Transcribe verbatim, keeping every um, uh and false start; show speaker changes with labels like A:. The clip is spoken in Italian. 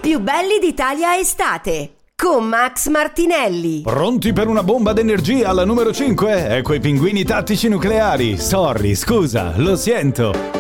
A: più belli d'Italia estate con Max Martinelli.
B: Pronti per una bomba d'energia alla numero cinque? Ecco i pinguini tattici nucleari. Sorry, scusa, lo sento.